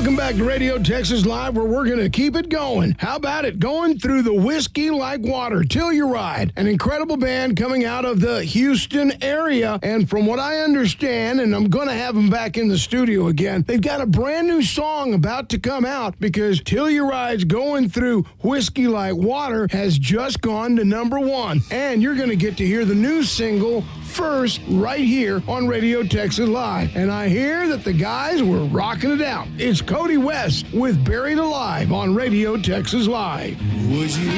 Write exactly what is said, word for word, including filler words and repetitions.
Welcome back to Radio Texas Live, where we're going to keep it going. How about it? Going through the Whiskey Like Water, Telluride, an incredible band coming out of the Houston area. And from what I understand, and I'm going to have them back in the studio again, they've got a brand new song about to come out because Telluride's Going Through Whiskey Like Water has just gone to number one. And you're going to get to hear the new single first right here on Radio Texas Live. And I hear that the guys were rocking it out. It's Cody West with Buried Alive on Radio Texas Live. Would you